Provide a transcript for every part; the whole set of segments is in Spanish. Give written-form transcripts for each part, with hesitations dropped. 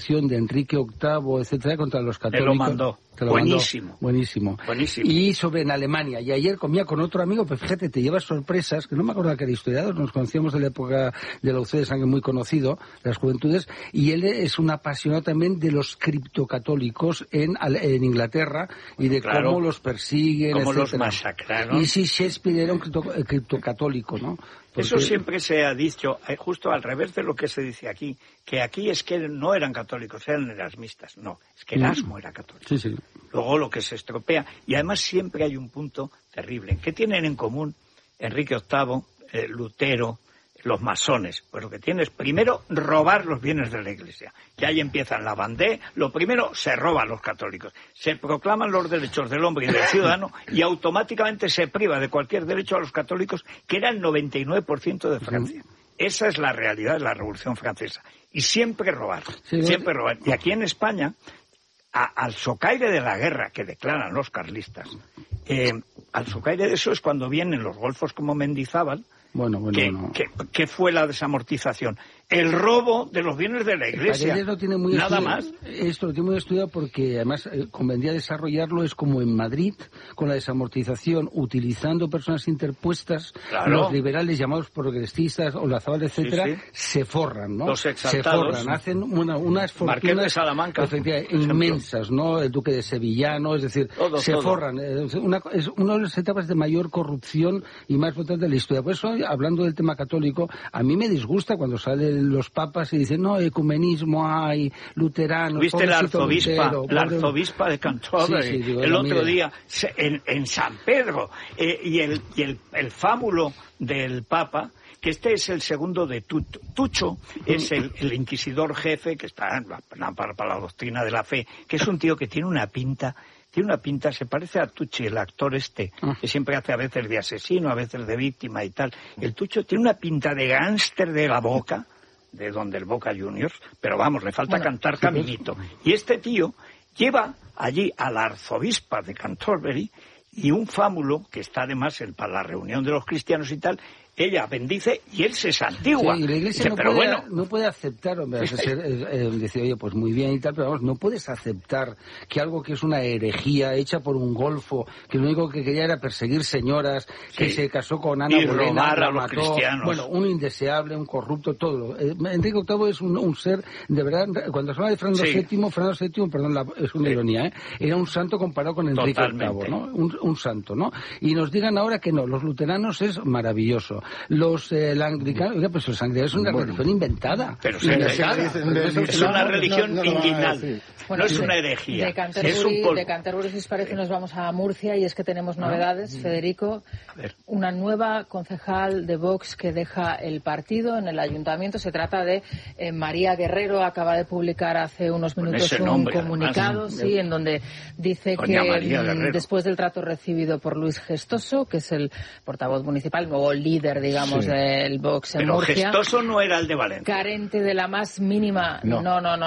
de Enrique VIII, etcétera, contra los católicos. Te lo mandó. Buenísimo. Buenísimo. Y sobre en Alemania. Y ayer comía con otro amigo, pues fíjate, te llevas sorpresas, que no me acuerdo que era historiador, nos conocíamos de la época de la UC de Sangre, muy conocido, de las juventudes, y él es un apasionado también de los criptocatólicos en Inglaterra, y de cómo los persiguen, cómo etcétera. los masacraron. Y si Shakespeare era un criptocatólico, ¿no? Porque... Eso siempre se ha dicho, justo al revés de lo que se dice aquí, que aquí es que no eran católicos, eran erasmistas. No, es que Erasmo era católico. Sí, sí. Luego lo que se estropea, y además siempre hay un punto terrible. ¿Qué tienen en común Enrique VIII, Lutero, los masones? Pues lo que tienen es, primero, robar los bienes de la Iglesia. Que ahí empiezan la bandera. Lo primero, se roban los católicos. Se proclaman los derechos del hombre y del ciudadano y automáticamente se priva de cualquier derecho a los católicos, que era el 99% de Francia. Esa es la realidad de la Revolución Francesa. Y siempre robar, siempre robar. Y aquí en España, al socaire de la guerra que declaran los carlistas, al socaire de eso es cuando vienen los golfos como Mendizábal. ¿Qué fue la desamortización? El robo de los bienes de la Iglesia. Nada más. Esto lo tiene muy estudiado porque además convendría desarrollarlo, es como en Madrid, con la desamortización, utilizando personas interpuestas, los liberales llamados progresistas, Olazábal, etcétera, se forran, ¿no? Los exaltados. Se forran, hacen unas fortunas Marqués de Salamanca, inmensas, ¿no? El duque de Sevillano, es decir, se forran. Es una de las etapas de mayor corrupción y más potente de la historia. Por eso, hablando del tema católico, a mí me disgusta cuando salen los papas y dicen, no, ecumenismo hay, luteranos... ¿Viste la arzobispa de Canterbury el otro día en San Pedro? Y el fámulo del papa, que este es el segundo de Tucho, es el inquisidor jefe, que está para la doctrina de la fe, que es un tío que tiene una pinta, se parece a Tucci, el actor que siempre hace a veces de asesino, a veces de víctima y tal. El Tucho tiene una pinta de gángster de la Boca, de donde el Boca Juniors, pero vamos, le falta cantar Caminito. Y este tío lleva allí a la arzobispa de Canterbury y un fámulo, que está además para la reunión de los cristianos y tal, ella bendice y él se santigua. Sí, y la Iglesia no puede aceptar, hombre, decir, oye, pues muy bien y tal, pero vamos, no puedes aceptar que algo que es una herejía hecha por un golfo, que lo único que quería era perseguir señoras, que se casó con Ana Bolena, la mató, cristianos. Bueno, un indeseable, un corrupto, todo. Enrique VIII es un ser, de verdad, cuando se habla de Fernando VII, perdón, es una ironía, era un santo comparado con Enrique VIII, ¿no? Un santo, ¿no? Y nos digan ahora que no, los luteranos es maravilloso. Los anglicanos, pues los anglicanos es una religión inventada. Pero es una religión inguinal. Bueno, no es una herejía. De Canterbury, si os parece, nos vamos a Murcia y es que tenemos novedades, Federico. Una nueva concejal de Vox que deja el partido en el ayuntamiento. Se trata de María Guerrero. Acaba de publicar hace unos minutos un comunicado, en donde dice que después del trato recibido por Luis Gestoso, que es el portavoz municipal, nuevo líder, digamos, del Vox en Murcia. Pero Gestoso no era el de Valencia. Carente de la más mínima... No,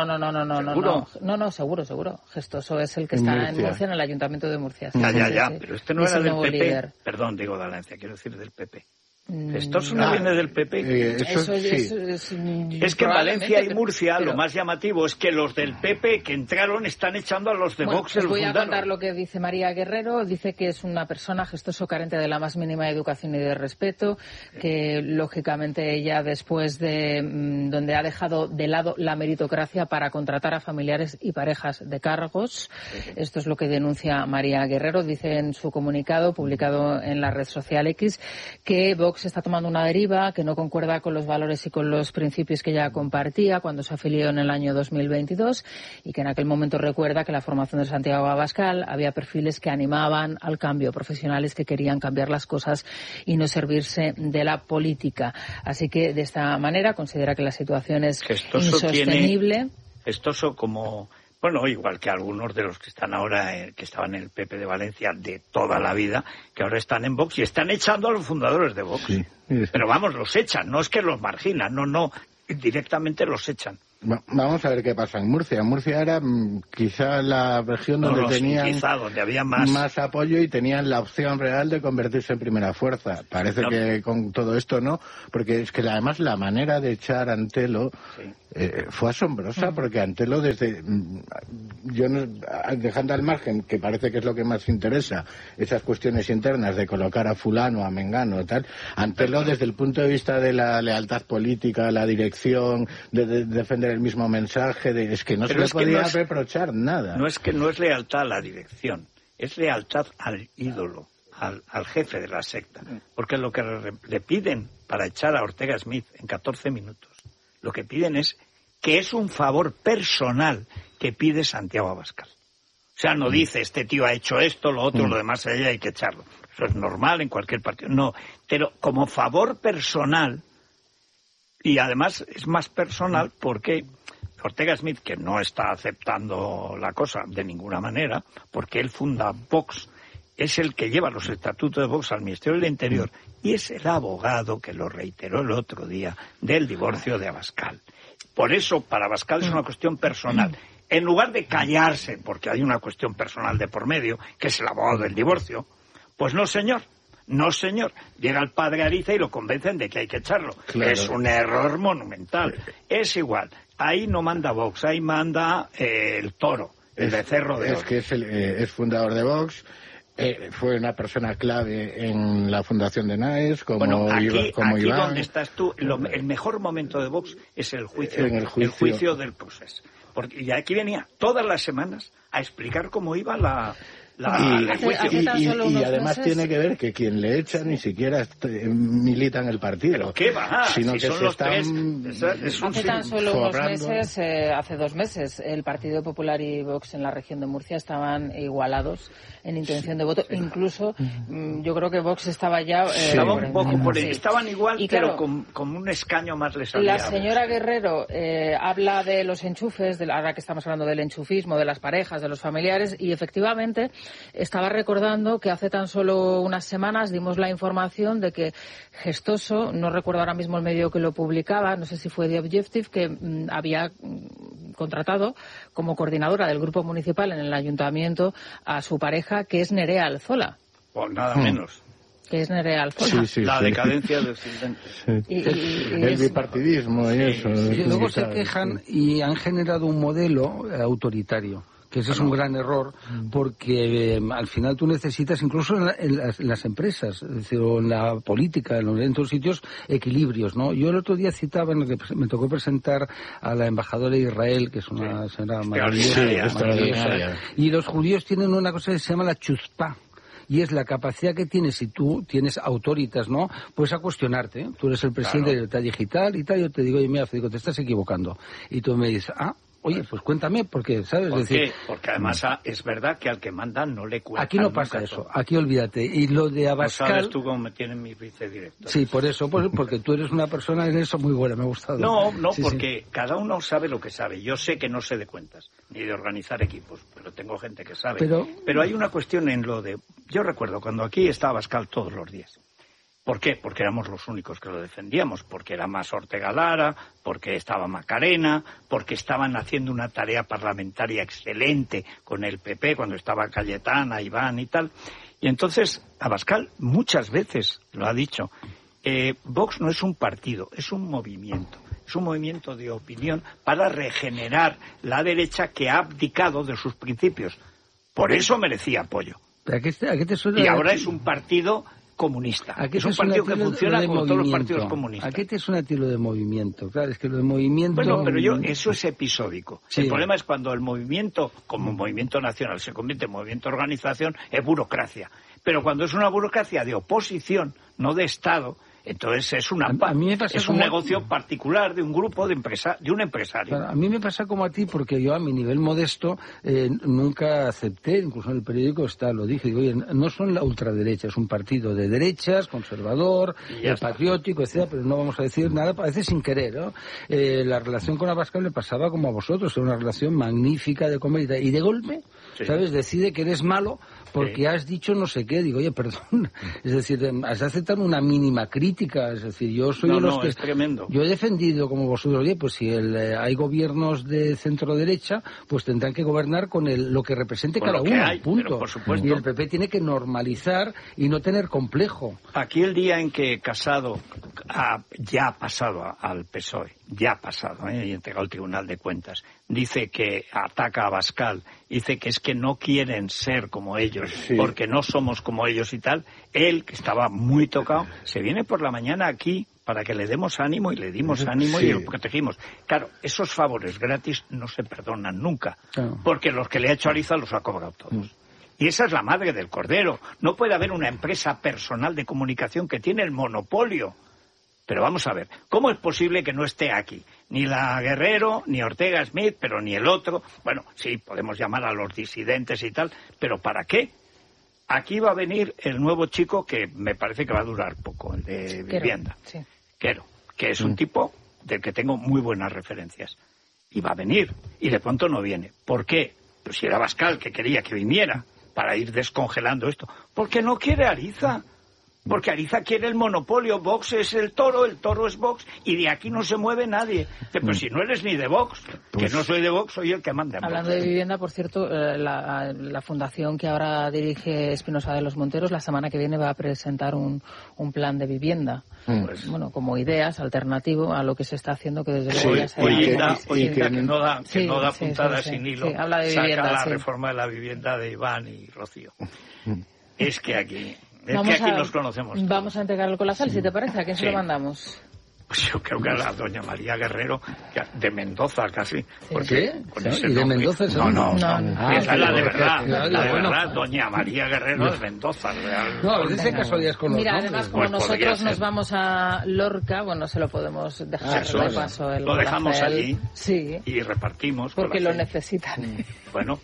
seguro. Gestoso es el que está en Murcia, en el Ayuntamiento de Murcia. Ya, pero este no era del PP. Líder. Perdón, digo de Valencia, quiero decir del PP. Gestoso no viene del PP. Es que en Valencia y Murcia lo más llamativo es que los del PP que entraron están echando a los de Vox. Os voy a contar lo que dice María Guerrero. Dice que es una persona Gestoso carente de la más mínima educación y de respeto, que lógicamente ella después de donde ha dejado de lado la meritocracia para contratar a familiares y parejas de cargos. Esto es lo que denuncia María Guerrero. Dice en su comunicado publicado en la red social X que Vox está tomando una deriva que no concuerda con los valores y con los principios que ella compartía cuando se afilió en el año 2022 y que en aquel momento recuerda que la formación de Santiago Abascal había perfiles que animaban al cambio, profesionales que querían cambiar las cosas y no servirse de la política. Así que de esta manera considera que la situación es insostenible. Gestoso como... Bueno, igual que algunos de los que están ahora, que estaban en el PP de Valencia de toda la vida, que ahora están en Vox y están echando a los fundadores de Vox. Sí. Pero vamos, los echan, no es que los marginan, no, directamente los echan. Vamos a ver qué pasa en Murcia. Murcia era quizá la región donde tenían donde había más apoyo y tenían la opción real de convertirse en primera fuerza. Parece que con todo esto no, porque es que además la manera de echar a Antelo fue asombrosa, porque Antelo dejando al margen, que parece que es lo que más interesa, esas cuestiones internas de colocar a fulano, a mengano, tal, Antelo desde el punto de vista de la lealtad política, la dirección, de defender el mismo mensaje, es que no se le podía reprochar nada. No es que no es lealtad a la dirección, es lealtad al ídolo, al jefe de la secta, porque lo que le piden para echar a Ortega Smith en 14 minutos, lo que piden es que es un favor personal que pide Santiago Abascal. O sea, no dice, este tío ha hecho esto, lo otro, lo demás, allá hay que echarlo. Eso es normal en cualquier partido. No, pero como favor personal, y además es más personal porque Ortega Smith, que no está aceptando la cosa de ninguna manera, porque él funda Vox, es el que lleva los estatutos de Vox al Ministerio del Interior y es el abogado que lo reiteró el otro día del divorcio de Abascal. Por eso, para Abascal es una cuestión personal. En lugar de callarse, porque hay una cuestión personal de por medio, que es el abogado del divorcio, pues no, señor. No, señor. Llega el padre Ariza y lo convencen de que hay que echarlo. Claro. Es un error monumental. Es igual. Ahí no manda Vox, ahí manda el Toro, el becerro de oro. Es que es fundador de Vox. Fue una persona clave en la fundación de NAES, aquí Iván. Donde estás tú, el mejor momento de Vox es el juicio del proceso. Y aquí venía todas las semanas a explicar cómo iba el juicio. Y además tiene que ver que quien le echa ni siquiera milita en el partido. ¿Pero qué va? Sino si que son se los están hace tan solo unos meses, hace 2 meses, el Partido Popular y Vox en la región de Murcia estaban igualados en intención de voto. Incluso yo creo que Vox estaba ya... Estaba un poco por ahí. Estaban igual, y claro, pero con un escaño más les salía. La señora Guerrero habla de los enchufes, ahora que estamos hablando del enchufismo, de las parejas, de los familiares, y efectivamente estaba recordando que hace tan solo unas semanas dimos la información de que Gestoso, no recuerdo ahora mismo el medio que lo publicaba, no sé si fue The Objective, que había contratado como coordinadora del grupo municipal en el ayuntamiento a su pareja, que es Nerea Alzola. Pues nada menos. Que es Nerea Alzola. La decadencia del silente. El bipartidismo y eso. Y luego se quejan y han generado un modelo autoritario. Que ese es un gran error, porque al final tú necesitas, incluso en las empresas, es decir, o en la política, en otros sitios, equilibrios, ¿no? Yo el otro día citaba, me tocó presentar a la embajadora de Israel, que es una señora maravillosa, y los judíos tienen una cosa que se llama la chuzpá. Y es la capacidad que tienes, si tú tienes autoritas, ¿no? Pues a cuestionarte, ¿eh? Tú eres el presidente de Libertad Digital y tal, yo te digo, oye, mira, Federico, te estás equivocando. Y tú me dices, oye, pues cuéntame, porque, ¿sabes? ¿Por qué? Porque además es verdad que al que manda no le cuenta. Aquí no pasa eso, aquí olvídate. Y lo de Abascal... No sabes tú cómo me tienen mis vicedirectores. Sí, por eso, porque tú eres una persona en eso muy buena, me ha gustado. No, porque cada uno sabe lo que sabe. Yo sé que no sé de cuentas, ni de organizar equipos, pero tengo gente que sabe. Pero hay una cuestión en lo de... Yo recuerdo cuando aquí estaba Abascal todos los días. ¿Por qué? Porque éramos los únicos que lo defendíamos, porque era más Ortega Lara, porque estaba Macarena, porque estaban haciendo una tarea parlamentaria excelente con el PP cuando estaba Cayetana, Iván y tal. Y entonces Abascal muchas veces lo ha dicho, Vox no es un partido, es un movimiento. Es un movimiento de opinión para regenerar la derecha que ha abdicado de sus principios. Por eso merecía apoyo. ¿A qué te suena? Y ahora es un partido comunista. Es un partido que funciona como todos los partidos comunistas. ¿A qué te suena a ti lo de movimiento? Claro, es que lo de movimiento... Bueno, pero eso es episódico. Sí. El problema es cuando el movimiento, como movimiento nacional, se convierte en movimiento de organización, es burocracia. Pero cuando es una burocracia de oposición, no de Estado... Entonces es un negocio particular de un grupo de un empresario. Claro, a mí me pasa como a ti, porque yo a mi nivel modesto nunca acepté, incluso en el periódico lo dije, digo, oye, no son la ultraderecha, es un partido de derechas, conservador, patriótico, etcétera, pero no vamos a decir nada, a veces sin querer, ¿no? La relación con Abascal le pasaba como a vosotros, era una relación magnífica de comedia, y de golpe, ¿sabes? Decide que eres malo porque has dicho no sé qué, digo, oye, perdón, es decir, has aceptado una mínima crítica, es decir, yo soy de los que... es tremendo. Yo he defendido, como vosotros, oye, pues si hay gobiernos de centro-derecha, pues tendrán que gobernar con lo que represente cada uno, punto. Por supuesto. Y el PP tiene que normalizar y no tener complejo. Aquí el día en que Casado ya ha pasado al PSOE ya ha pasado, y entregado al Tribunal de Cuentas, dice que ataca a Abascal, dice que es que no quieren ser como ellos, porque no somos como ellos y tal, él, que estaba muy tocado, se viene por la mañana aquí para que le demos ánimo y le dimos ánimo y lo protegimos. Claro, esos favores gratis no se perdonan nunca, porque los que le ha hecho Ariza los ha cobrado todos. Y esa es la madre del cordero. No puede haber una empresa personal de comunicación que tiene el monopolio. Pero vamos a ver, ¿cómo es posible que no esté aquí? Ni la Guerrero, ni Ortega Smith, pero ni el otro. Bueno, sí, podemos llamar a los disidentes y tal, pero ¿para qué? Aquí va a venir el nuevo chico que me parece que va a durar poco, el de Vivienda. Quero, que es un tipo del que tengo muy buenas referencias. Y va a venir, y de pronto no viene. ¿Por qué? Pues si era Abascal que quería que viniera para ir descongelando esto. Porque no quiere Ariza. Porque Ariza quiere el monopolio. Vox es el toro es Vox, y de aquí no se mueve nadie. Pero si no eres ni de Vox, que no soy de Vox, soy el que manda. Hablando de vivienda, por cierto, la fundación que ahora dirige Espinosa de los Monteros, la semana que viene va a presentar un plan de vivienda. Pues, bueno, como ideas, alternativo a lo que se está haciendo, que desde luego ya se que no da puntada sin hilo. Sí, habla de vivienda, saca la reforma de la vivienda de Iván y Rocío. Es que aquí nos conocemos. Vamos a entregar el colasal, si te parece. ¿A quién se lo mandamos? Pues yo creo que a la doña María Guerrero, de Mendoza casi. Porque con ese ¿Y de Mendoza? No. Esa es la de verdad. La de verdad, doña María Guerrero de Mendoza. No, a veces hay casualidades con los Mira, nombres. además, como nosotros nos vamos a Lorca, bueno, se lo podemos dejar de paso. Lo dejamos allí sí. Y repartimos. Porque lo necesitan. Bueno,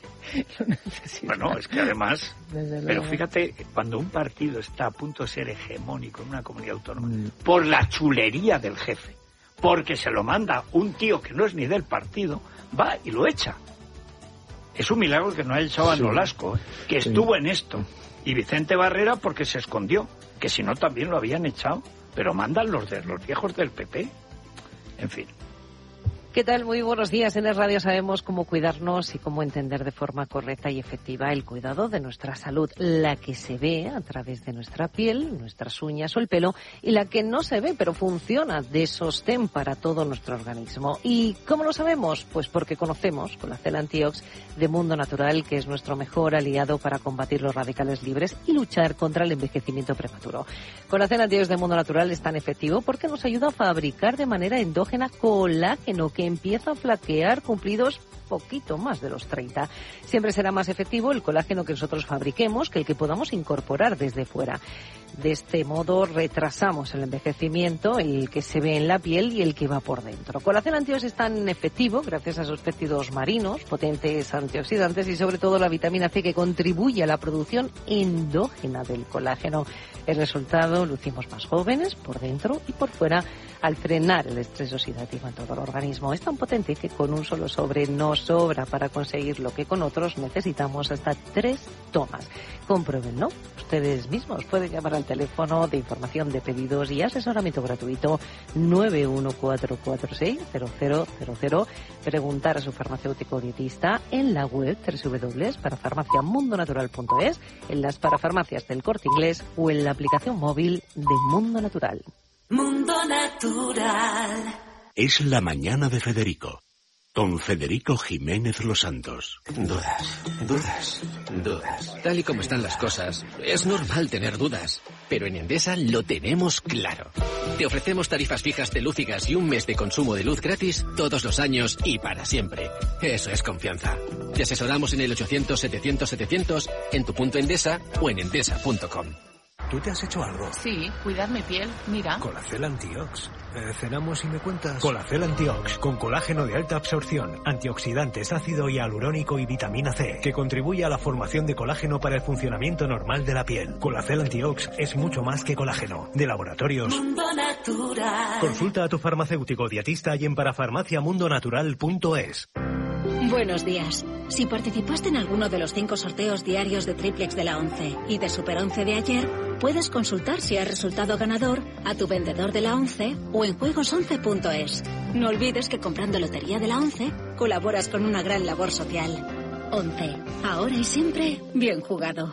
es que además... Pero fíjate, cuando un partido está a punto de ser hegemónico en una comunidad autónoma, por la chulería del jefe, porque se lo manda un tío que no es ni del partido, va y lo echa. Es un milagro que no haya echado a Nolasco, que estuvo en esto. Y Vicente Barrera porque se escondió, que si no también lo habían echado. Pero mandan los viejos del PP. En fin. ¿Qué tal? Muy buenos días. En el radio sabemos cómo cuidarnos y cómo entender de forma correcta y efectiva el cuidado de nuestra salud, la que se ve a través de nuestra piel, nuestras uñas o el pelo, y la que no se ve pero funciona de sostén para todo nuestro organismo. ¿Y cómo lo sabemos? Pues porque conocemos Colacel Antiox de Mundo Natural, que es nuestro mejor aliado para combatir los radicales libres y luchar contra el envejecimiento prematuro. Colacel Antiox de Mundo Natural es tan efectivo porque nos ayuda a fabricar de manera endógena colágeno, que empieza a flaquear cumplidos poquito más de los 30. Siempre será más efectivo el colágeno que nosotros fabriquemos que el que podamos incorporar desde fuera. De este modo retrasamos el envejecimiento, el que se ve en la piel y el que va por dentro. Colacel Antiox es tan efectivo gracias a sus péptidos marinos, potentes antioxidantes y sobre todo la vitamina C, que contribuye a la producción endógena del colágeno. El resultado, lucimos más jóvenes por dentro y por fuera al frenar el estrés oxidativo en todo el organismo. Es tan potente que con un solo sobre no sobra para conseguir lo que con otros necesitamos hasta 3 tomas. Compruébenlo ustedes mismos. Pueden llamar al teléfono de información de pedidos y asesoramiento gratuito 914460000, preguntar a su farmacéutico o dietista en la web www.parafarmaciamundonatural.es, en las parafarmacias del Corte Inglés o en la aplicación móvil de Mundo Natural. Mundo Natural. Es la mañana de Federico, con Federico Jiménez Los Santos. Dudas. Tal y como están las cosas, es normal tener dudas. Pero en Endesa lo tenemos claro. Te ofrecemos tarifas fijas de luz y gas y un mes de consumo de luz gratis todos los años y para siempre. Eso es confianza. Te asesoramos en el 800-700-700, en tu punto Endesa o en endesa.com. ¿Tú te has hecho algo? Sí, cuidar mi piel, mira. Colacel Antiox. Cenamos y me cuentas. Colacel Antiox, con colágeno de alta absorción, antioxidantes, ácido hialurónico y vitamina C, que contribuye a la formación de colágeno para el funcionamiento normal de la piel. Colacel Antiox es mucho más que colágeno. De Laboratorios Mundo Natural. Consulta a tu farmacéutico dietista y en parafarmaciamundonatural.es. Buenos días. Si participaste en alguno de los 5 sorteos diarios de Triplex de la 11 y de Super 11 de ayer, puedes consultar si has resultado ganador a tu vendedor de la 11 o en juegos11.es. No olvides que comprando Lotería de la 11 colaboras con una gran labor social. 11. Ahora y siempre, bien jugado.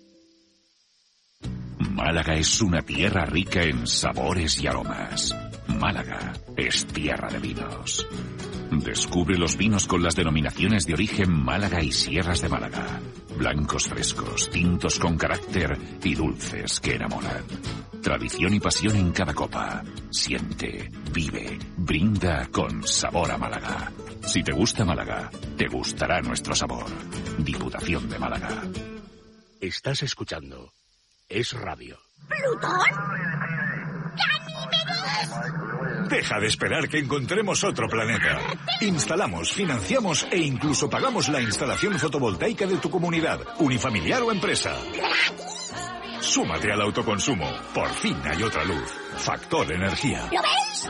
Málaga es una tierra rica en sabores y aromas. Málaga es tierra de vinos. Descubre los vinos con las denominaciones de origen Málaga y Sierras de Málaga. Blancos frescos, tintos con carácter y dulces que enamoran. Tradición y pasión en cada copa. Siente, vive, brinda con sabor a Málaga. Si te gusta Málaga, te gustará nuestro sabor. Diputación de Málaga. Estás escuchando Es Radio. ¿Plutón? ¡Ganímedes! Deja de esperar que encontremos otro planeta. Instalamos, financiamos e incluso pagamos la instalación fotovoltaica de tu comunidad, unifamiliar o empresa. Súmate al autoconsumo. Por fin hay otra luz. Factor Energía. ¿Lo veis?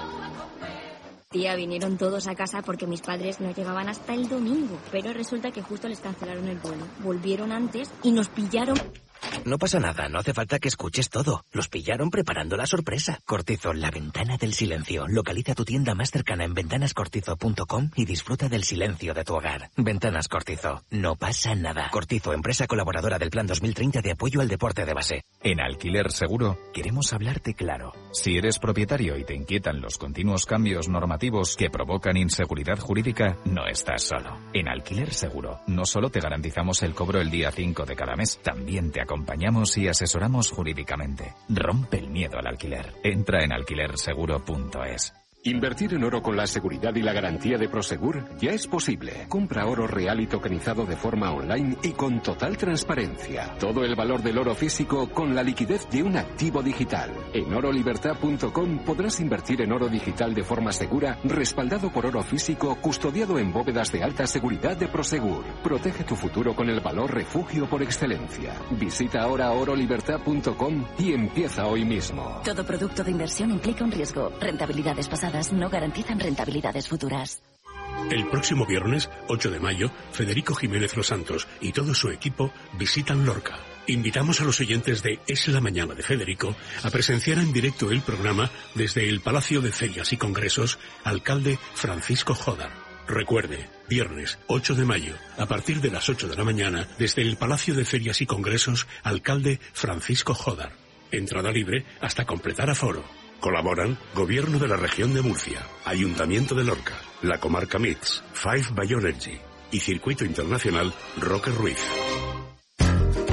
Tía, vinieron todos a casa porque mis padres no llegaban hasta el domingo. Pero resulta que justo les cancelaron el vuelo. Volvieron antes y nos pillaron... No pasa nada, no hace falta que escuches todo. Los pillaron preparando la sorpresa. Cortizo, la ventana del silencio. Localiza tu tienda más cercana en ventanascortizo.com y disfruta del silencio de tu hogar. Ventanas Cortizo, no pasa nada. Cortizo, empresa colaboradora del Plan 2030 de apoyo al deporte de base. En Alquiler Seguro queremos hablarte claro. Si eres propietario y te inquietan los continuos cambios normativos que provocan inseguridad jurídica, no estás solo. En Alquiler Seguro no solo te garantizamos el cobro el día 5 de cada mes, también te acompañamos y asesoramos jurídicamente. Rompe el miedo al alquiler. Entra en alquilerseguro.es. Invertir en oro con la seguridad y la garantía de Prosegur ya es posible. Compra oro real y tokenizado de forma online y con total transparencia. Todo el valor del oro físico con la liquidez de un activo digital. En orolibertad.com podrás invertir en oro digital de forma segura, respaldado por oro físico, custodiado en bóvedas de alta seguridad de Prosegur. Protege tu futuro con el valor refugio por excelencia. Visita ahora orolibertad.com y empieza hoy mismo. Todo producto de inversión implica un riesgo. Rentabilidades pasadas no garantizan rentabilidades futuras. El próximo viernes, 8 de mayo, Federico Jiménez Los Santos y todo su equipo visitan Lorca. Invitamos a los oyentes de Es la Mañana de Federico a presenciar en directo el programa desde el Palacio de Ferias y Congresos, alcalde Francisco Jodar. Recuerde, viernes 8 de mayo, a partir de las 8 de la mañana, desde el Palacio de Ferias y Congresos, alcalde Francisco Jodar. Entrada libre hasta completar aforo. Colaboran Gobierno de la Región de Murcia, Ayuntamiento de Lorca, la Comarca Mix, Five Bioenergy y Circuito Internacional Roque Ruiz.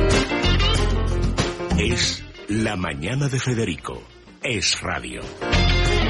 Es la mañana de Federico. Es Radio.